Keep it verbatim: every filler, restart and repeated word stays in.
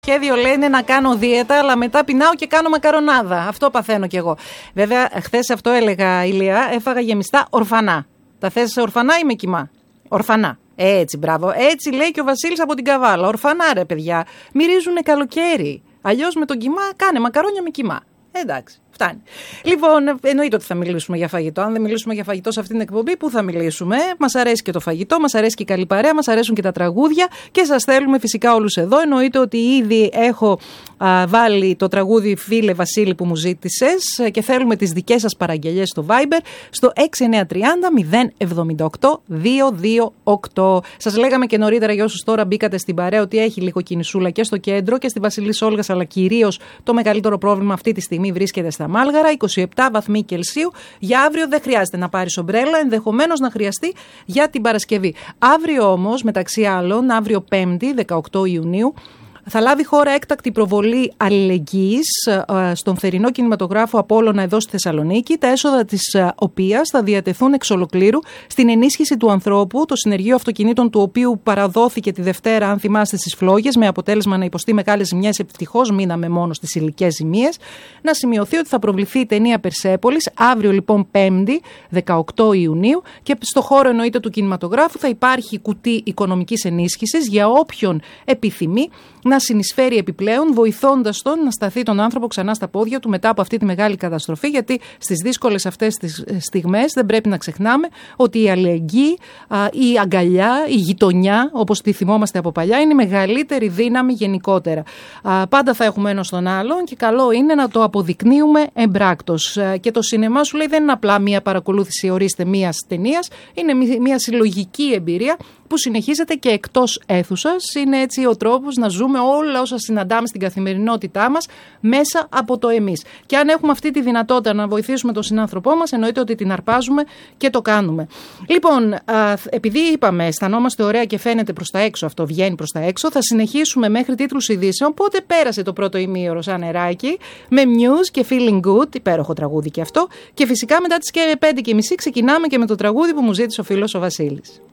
Σχέδιο λέει είναι να κάνω δίαιτα, αλλά μετά πεινάω και κάνω μακαρονάδα. Αυτό παθαίνω κι εγώ. Βέβαια, χθες αυτό έλεγα, Ηλία, έφαγα γεμιστά ορφανά. Τα θες ορφανά ή με κοιμά? Ορφανά. Έτσι, μπράβο. Έτσι λέει και ο Βασίλης από την Καβάλα. Ορφανά, ρε παιδιά. Μυρίζουνε καλοκαίρι. Αλλιώς με τον κοιμά, κάνε μακαρόνια με κοιμά. Εντάξει, φτάνει. Λοιπόν, εννοείται ότι θα μιλήσουμε για φαγητό. Αν δεν μιλήσουμε για φαγητό σε αυτήν την εκπομπή, πού θα μιλήσουμε? Μας αρέσει και το φαγητό, μας αρέσει και η καλή παρέα, μας αρέσουν και τα τραγούδια και σας θέλουμε φυσικά όλους εδώ. Εννοείται ότι ήδη έχω α, βάλει το τραγούδι Φίλε Βασίλη που μου ζήτησες και θέλουμε τις δικές σας παραγγελίες στο Viber στο έξι εννιά τρία μηδέν μηδέν εβδομήντα οκτώ δύο δύο οκτώ. Σας λέγαμε και νωρίτερα για όσους τώρα μπήκατε στην παρέα ότι έχει λίγο κινησούλα και στο κέντρο και στη Βασιλής Όλγας, αλλά κυρίως το μεγαλύτερο πρόβλημα αυτή τη στιγμή βρίσκεται στα Μάλγαρα, είκοσι επτά βαθμοί Κελσίου. Για αύριο δεν χρειάζεται να πάρεις ομπρέλα, ενδεχομένως να χρειαστεί για την Παρασκευή. Αύριο όμως, μεταξύ άλλων, αύριο Πέμπτη, δεκαοκτώ Ιουνίου, θα λάβει χώρα έκτακτη προβολή αλληλεγγύης στον θερινό κινηματογράφο Απόλλωνα εδώ στη Θεσσαλονίκη, τα έσοδα της οποίας θα διατεθούν εξ ολοκλήρου στην ενίσχυση του ανθρώπου, το συνεργείο αυτοκινήτων του οποίου παραδόθηκε τη Δευτέρα, αν θυμάστε, στις Φλόγες, με αποτέλεσμα να υποστεί μεγάλες ζημιές. Ευτυχώς μείναμε μόνο στις υλικές ζημίες. Να σημειωθεί ότι θα προβληθεί η ταινία Περσέπολης αύριο, λοιπόν, Πέμπτη, δεκαοκτώ Ιουνίου, και στο χώρο εννοείται του κινηματογράφου θα υπάρχει κουτί οικονομικής ενίσχυσης για όποιον επιθυμεί να συνεισφέρει επιπλέον, βοηθώντας τον να σταθεί τον άνθρωπο ξανά στα πόδια του μετά από αυτή τη μεγάλη καταστροφή. Γιατί στις δύσκολες αυτές τις στιγμές δεν πρέπει να ξεχνάμε ότι η αλληλεγγύη, η αγκαλιά, η γειτονιά, όπως τη θυμόμαστε από παλιά, είναι η μεγαλύτερη δύναμη γενικότερα. Πάντα θα έχουμε ένας τον άλλον και καλό είναι να το αποδεικνύουμε εμπράκτος. Και το σινεμά, σου λέει, δεν είναι απλά μία παρακολούθηση, ορίστε, μίας ταινίας, είναι μία συλλογική εμπειρία που συνεχίζεται και εκτός αίθουσας. Είναι έτσι ο τρόπος να ζούμε όλα όσα συναντάμε στην καθημερινότητά μας μέσα από το εμείς. Και αν έχουμε αυτή τη δυνατότητα να βοηθήσουμε τον συνάνθρωπό μας, εννοείται ότι την αρπάζουμε και το κάνουμε. Λοιπόν, α, επειδή είπαμε, αισθανόμαστε ωραία και φαίνεται προς τα έξω, αυτό βγαίνει προς τα έξω, θα συνεχίσουμε μέχρι τίτλους ειδήσεων. Πότε πέρασε το πρώτο ημίωρο σαν νεράκι, με Muse και Feeling Good, υπέροχο τραγούδι και αυτό. Και φυσικά μετά τις πέντε και μισή ξεκινάμε και με το τραγούδι που μου ζήτησε ο φίλος ο Βασίλης.